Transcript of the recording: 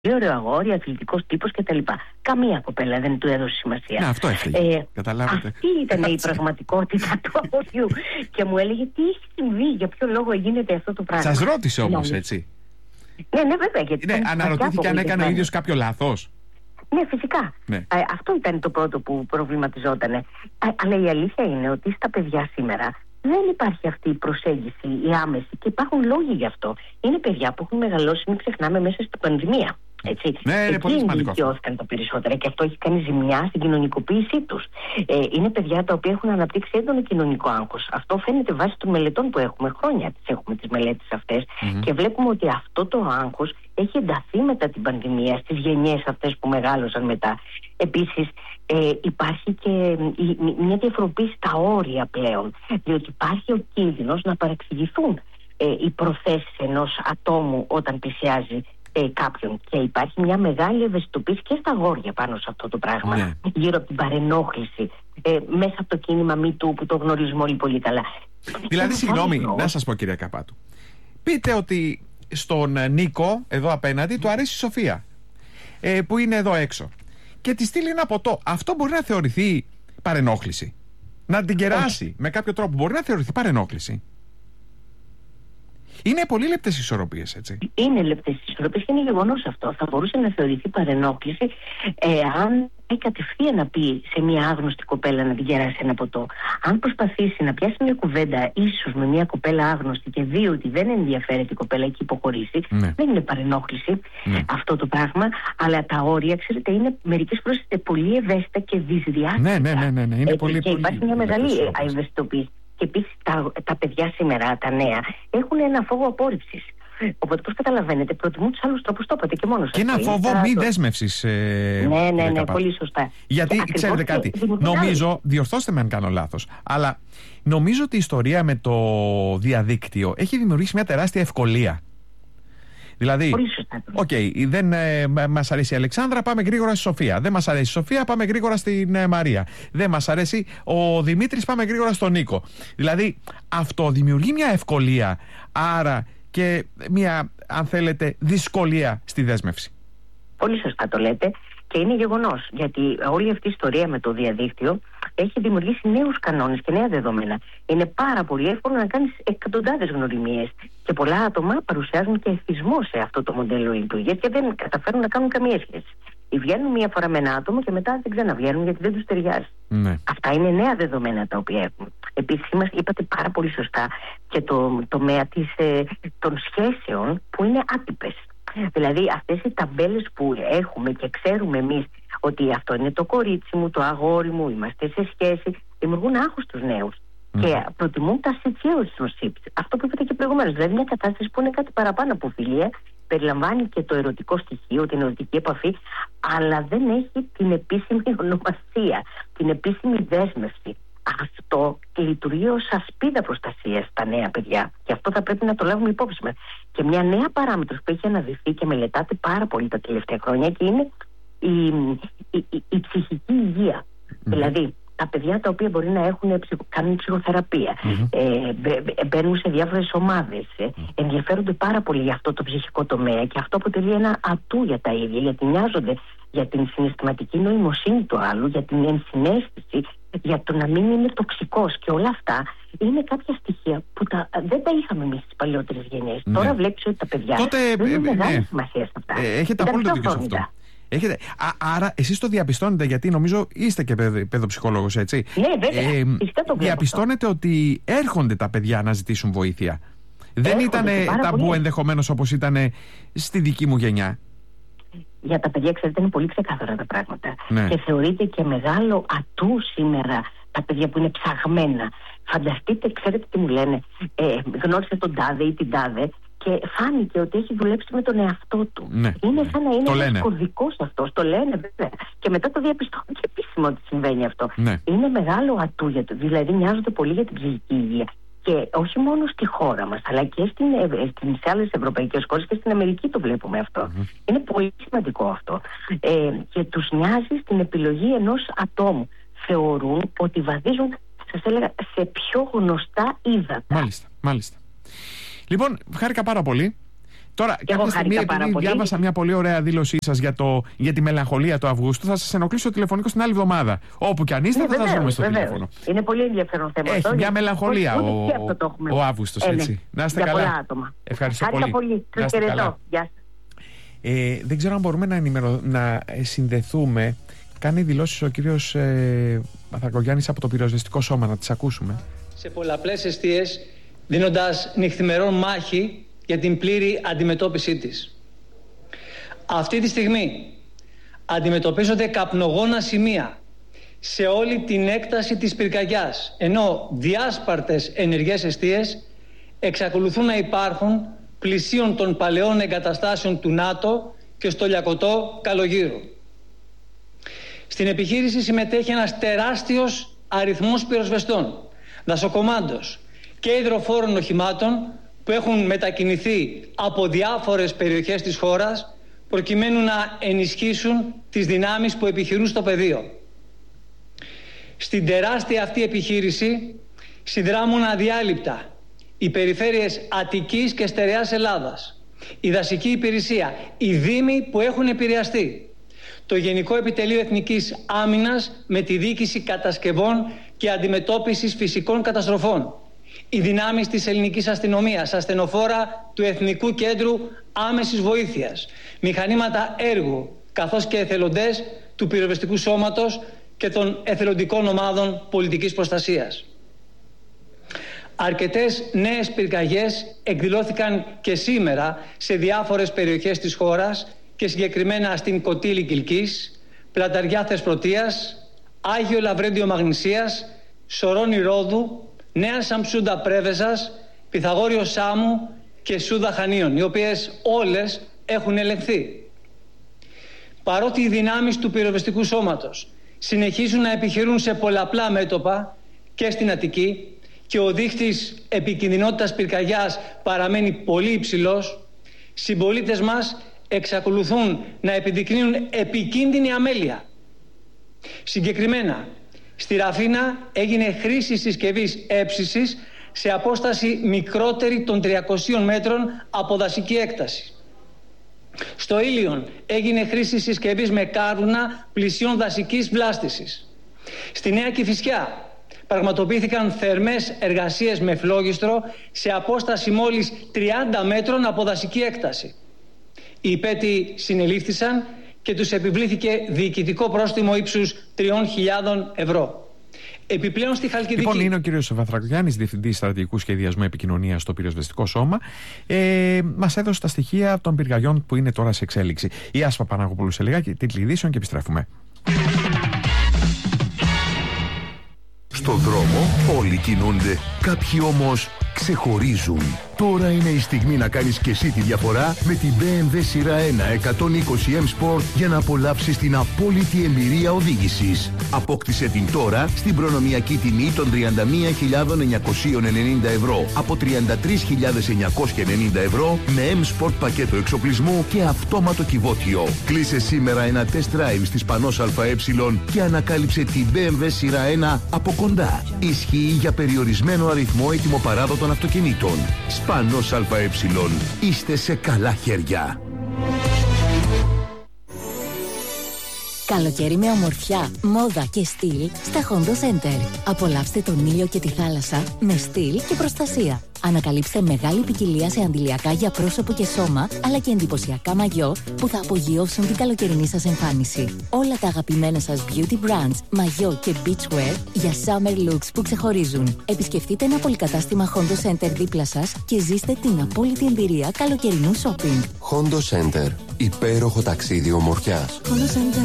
ωραίο αγόρι, αθλητικός τύπος κτλ. Καμία κοπέλα δεν του έδωσε σημασία. Ναι, αυτό έφυγε. Καταλάβατε. Αυτή ήταν η πραγματικότητα του αγοριού. Και μου έλεγε τι έχει συμβεί, για ποιο λόγο γίνεται αυτό το πράγμα. Σας ρώτησε όμως, έτσι? Ναι, βέβαια. Γιατί αναρωτήθηκε αν έκανε ο ίδιος κάποιο λάθος. Ναι, φυσικά. Ναι. Αυτό ήταν το πρώτο που προβληματιζότανε. Αλλά η αλήθεια είναι ότι στα παιδιά σήμερα δεν υπάρχει αυτή η προσέγγιση, η άμεση, και υπάρχουν λόγοι γι' αυτό. Είναι παιδιά που έχουν μεγαλώσει, μην ξεχνάμε, μέσα στην πανδημία. Έτσι. Ναι, πολύ σημαντικό. Ηλικιώθηκαν τα περισσότερα και αυτό έχει κάνει ζημιά στην κοινωνικοποίησή τους. Είναι παιδιά τα οποία έχουν αναπτύξει έντονο κοινωνικό άγχος. Αυτό φαίνεται βάσει των μελετών που έχουμε. Χρόνια έχουμε τις μελέτες αυτές και βλέπουμε ότι αυτό το άγχος έχει ενταθεί μετά την πανδημία στις γενιές αυτές που μεγάλωσαν μετά. Επίσης, υπάρχει και μια διαφοροποίηση στα όρια πλέον, διότι υπάρχει ο κίνδυνος να παραξηγηθούν οι προθέσεις ενός ατόμου όταν πλησιάζει κάποιον, και υπάρχει μια μεγάλη ευαισθητοποίηση και στα αγόρια πάνω σε αυτό το πράγμα, ναι, γύρω από την παρενόχληση, μέσα από το κίνημα MeToo που το γνωρίζουμε όλοι πολύ καλά. Δηλαδή, συγγνώμη, να σας πω, κυρία Καπάτου, πείτε ότι στον Νίκο εδώ απέναντι του αρέσει η Σοφία, που είναι εδώ έξω, και τη στείλει ένα ποτό. Αυτό μπορεί να θεωρηθεί παρενόχληση? Να την κεράσει με κάποιο τρόπο μπορεί να θεωρηθεί παρενόχληση? Είναι πολύ λεπτές ισορροπίες, έτσι. Είναι λεπτές ισορροπίες και είναι γεγονός αυτό. Θα μπορούσε να θεωρηθεί παρενόχληση αν κατευθείαν να πει σε μια άγνωστη κοπέλα να την κεράσει ένα ποτό. Αν προσπαθήσει να πιάσει μια κουβέντα ίσως με μια κοπέλα άγνωστη και δει ότι δεν ενδιαφέρεται η κοπέλα και υποχωρήσει, δεν είναι παρενόχληση αυτό το πράγμα. Αλλά τα όρια, ξέρετε, είναι μερικές φορές πολύ ευαίσθητα και δυσδιάστατα. Ναι. Είναι πολύ, και υπάρχει μια μεγάλη ευαισθητοποίηση. Και επίσης τα παιδιά σήμερα, τα νέα, έχουν ένα φόβο απόρριψης. Οπότε, πώς καταλαβαίνετε, προτιμούν τους άλλους τρόπους, το είπατε και μόνο σας. Και ένα φόβο μη δέσμευσης. Ναι, πολύ σωστά. Γιατί, ξέρετε κάτι, νομίζω, διορθώστε με αν κάνω λάθος, αλλά νομίζω ότι η ιστορία με το διαδίκτυο έχει δημιουργήσει μια τεράστια ευκολία. Δηλαδή, δεν μας αρέσει η Αλεξάνδρα, πάμε γρήγορα στη Σοφία. Δεν μας αρέσει η Σοφία, πάμε γρήγορα στην Μαρία. Δεν μας αρέσει ο Δημήτρης, πάμε γρήγορα στον Νίκο. Δηλαδή, αυτό δημιουργεί μια ευκολία, άρα και μια, αν θέλετε, δυσκολία στη δέσμευση. Πολύ σωστά το λέτε. Και είναι γεγονός, γιατί όλη αυτή η ιστορία με το διαδίκτυο έχει δημιουργήσει νέους κανόνες και νέα δεδομένα. Είναι πάρα πολύ εύκολο να κάνεις εκατοντάδες γνωριμίες. Και πολλά άτομα παρουσιάζουν και εθισμό σε αυτό το μοντέλο λειτουργίας και δεν καταφέρουν να κάνουν καμία σχέση. Ή βγαίνουν μία φορά με ένα άτομο και μετά δεν ξαναβγαίνουν γιατί δεν τους ταιριάζει. Ναι. Αυτά είναι νέα δεδομένα τα οποία έχουμε. Επίσης, είπατε πάρα πολύ σωστά και το τομέα των σχέσεων που είναι άτυπες. Δηλαδή αυτές οι ταμπέλες που έχουμε και ξέρουμε εμείς ότι αυτό είναι το κορίτσι μου, το αγόρι μου, είμαστε σε σχέση, δημιουργούν άγχος στους νέους και προτιμούν τα situationships. Αυτό που είπατε και προηγουμένως, δηλαδή μια κατάσταση που είναι κάτι παραπάνω από φιλία, περιλαμβάνει και το ερωτικό στοιχείο, την ερωτική επαφή, αλλά δεν έχει την επίσημη ονομασία, την επίσημη δέσμευση. Αυτό λειτουργεί ως ασπίδα προστασίας στα νέα παιδιά και αυτό θα πρέπει να το λάβουμε υπόψη μας. Και μια νέα παράμετρος που έχει αναδειχθεί και μελετάται πάρα πολύ τα τελευταία χρόνια και είναι η ψυχική υγεία. Δηλαδή τα παιδιά τα οποία μπορεί να κάνουν ψυχοθεραπεία, μπαίνουν σε διάφορες ομάδες, ενδιαφέρονται πάρα πολύ για αυτό το ψυχικό τομέα και αυτό αποτελεί ένα ατού για τα ίδια, γιατί νοιάζονται για την συναισθηματική νοημοσύνη του άλλου, για την ενσυναίσθηση, για το να μην είναι τοξικός, και όλα αυτά είναι κάποια στοιχεία που δεν τα είχαμε εμείς στις παλιότερες γενιές. Τώρα βλέπεις ότι τα παιδιά δίνουν μεγάλη σημασία σε αυτά. Έχετε απόλυτο δίκιο σε αυτό. Άρα εσείς το διαπιστώνετε, γιατί νομίζω είστε και παιδοψυχολόγος, έτσι? Ναι, βέβαια. Διαπιστώνετε ότι έρχονται τα παιδιά να ζητήσουν βοήθεια. Δεν ήταν ταμπού ενδεχομένως όπως ήταν στη δική μου γενιά. Για τα παιδιά, ξέρετε, είναι πολύ ξεκάθαρα τα πράγματα. Και θεωρείται και μεγάλο ατού σήμερα τα παιδιά που είναι ψαγμένα. Φανταστείτε, ξέρετε τι μου λένε, γνώρισε τον τάδε ή την τάδε και φάνηκε ότι έχει δουλέψει με τον εαυτό του. Είναι σαν να είναι ένας κωδικός αυτός. Το λένε βέβαια. Και μετά το διαπιστώνουν και επίσημα ότι συμβαίνει αυτό. Είναι μεγάλο ατού για το. Δηλαδή, νοιάζονται πολύ για την ψυχική υγεία. Και όχι μόνο στη χώρα μας, αλλά και σε άλλες ευρωπαϊκές χώρες και στην Αμερική το βλέπουμε αυτό. Είναι πολύ σημαντικό αυτό. Και τους νοιάζει στην επιλογή ενός ατόμου. Θεωρούν ότι βαδίζουν, σας έλεγα, σε πιο γνωστά ύδατα. Μάλιστα. Λοιπόν, χάρηκα πάρα πολύ. Τώρα, κάποια στιγμή, επειδή διάβασα μια πολύ ωραία δήλωσή σας για τη μελαγχολία του Αυγούστου, θα σας ενοχλήσω τηλεφωνικό την άλλη εβδομάδα. Όπου και αν είστε, θα σας βρούμε στο τηλέφωνο. Είναι πολύ ενδιαφέρον θέμα. Έχει μια μελαγχολία ο Αύγουστος, έτσι. Να είστε καλά. Πολλά άτομα. Ευχαριστώ πολύ. Σας χαιρετώ. Γεια σας. Δεν ξέρω αν μπορούμε να συνδεθούμε. Κάνει δηλώσεις ο κύριος Βαθρακογιάννης από το Πυροσβεστικό Σώμα, να τις ακούσουμε. Σε πολλαπλές εστίες, δίνοντας νυχθημερών μάχη για την πλήρη αντιμετώπιση της. Αυτή τη στιγμή αντιμετωπίζονται καπνογόνα σημεία σε όλη την έκταση της πυρκαγιάς, ενώ διάσπαρτες ενεργές εστίες εξακολουθούν να υπάρχουν πλησίων των παλαιών εγκαταστάσεων του ΝΑΤΟ και στο Λιακωτό Καλογύρου. Στην επιχείρηση συμμετέχει ένας τεράστιος αριθμός πυροσβεστών, δασοκομάντος και υδροφόρων οχημάτων που έχουν μετακινηθεί από διάφορες περιοχές της χώρας προκειμένου να ενισχύσουν τις δυνάμεις που επιχειρούν στο πεδίο. Στην τεράστια αυτή επιχείρηση συνδράμουν αδιάλειπτα οι περιφέρειες Αττικής και Στερεάς Ελλάδας, η Δασική Υπηρεσία, οι Δήμοι που έχουν επηρεαστεί, το Γενικό Επιτελείο Εθνικής Άμυνας με τη Διοίκηση Κατασκευών και Αντιμετώπισης Φυσικών Καταστροφών, οι δυνάμεις της ελληνικής αστυνομίας, ασθενοφόρα του Εθνικού Κέντρου Άμεσης Βοήθειας, μηχανήματα έργου, καθώς και εθελοντές του Πυροσβεστικού Σώματος και των εθελοντικών ομάδων πολιτικής προστασίας. Αρκετές νέες πυρκαγιές εκδηλώθηκαν και σήμερα σε διάφορες περιοχές της χώρας και συγκεκριμένα στην Κωτήλη Κιλκής, Πλαταριά Θεσπρωτείας, Άγιο Λαβρέντιο Μαγνησίας, Σορώνη Ρόδου, Νέα Σαμψούντα Πρέβεζας, Πυθαγόριο Σάμου και Σούδα Χανίων, οι οποίες όλες έχουν ελεγχθεί. Παρότι οι δυνάμεις του Πυροσβεστικού Σώματος συνεχίζουν να επιχειρούν σε πολλαπλά μέτωπα και στην Αττική και ο δείχτης επικινδυνότητας πυρκαγιάς παραμένει πολύ υψηλός, συμπολίτες μας εξακολουθούν να επιδεικνύουν επικίνδυνη αμέλεια. Συγκεκριμένα, στη Ραφίνα έγινε χρήση συσκευής έψυσης σε απόσταση μικρότερη των 300 μέτρων από δασική έκταση. Στο Ήλιον έγινε χρήση συσκευής με κάρβουνα πλησίων δασικής βλάστησης. Στη Νέα Κηφισιά πραγματοποιήθηκαν θερμές εργασίες με φλόγιστρο σε απόσταση μόλις 30 μέτρων από δασική έκταση. Οι υπέτειοι συνελήφθησαν και τους επιβλήθηκε διοικητικό πρόστιμο ύψους 3.000 ευρώ. Επιπλέον στη Χαλκιδική. Λοιπόν, είναι ο κύριος Βαθρακογιάννης, Διευθυντής Στρατηγικού Σχεδιασμού Επικοινωνίας στο Πυροσβεστικό Σώμα. Μας έδωσε τα στοιχεία των πυρκαγιών που είναι τώρα σε εξέλιξη. Η Άσπα Παναγοπούλου σε λιγάκι, τίτλοι ειδήσεων και επιστρέφουμε. Στον δρόμο όλοι κινούνται, κάποιοι όμως ξεχωρίζουν. Τώρα είναι η στιγμή να κάνεις και εσύ τη διαφορά με την BMW σειρά 1 120 M Sport για να απολαύσεις την απόλυτη εμπειρία οδήγησης. Απόκτησε την τώρα στην προνομιακή τιμή των 31.990 ευρώ από 33.990 ευρώ με M Sport πακέτο εξοπλισμού και αυτόματο κυβότιο. Κλείσε σήμερα ένα test drive στη Σπανός ΑΕ και ανακάλυψε την BMW σειρά 1 από κοντά. Ισχύει για περιορισμένο αριθμό ετοιμοπαράδοτων αυτοκινήτων. Σπανός ΑΕ. Είστε σε καλά χέρια. Καλοκαίρι με ομορφιά, μόδα και στυλ στα Hondo Center. Απολαύστε τον ήλιο και τη θάλασσα με στυλ και προστασία. Ανακαλύψτε μεγάλη ποικιλία σε αντιλιακά για πρόσωπο και σώμα, αλλά και εντυπωσιακά μαγιό που θα απογειώσουν την καλοκαιρινή σας εμφάνιση. Όλα τα αγαπημένα σας beauty brands, μαγιό και beachwear για summer looks που ξεχωρίζουν. Επισκεφτείτε ένα πολυκατάστημα Hondo Center δίπλα σας και ζήστε την απόλυτη εμπειρία καλοκαιρινού shopping. Hondo Center. Υπέροχο ταξίδι ομορφιάς.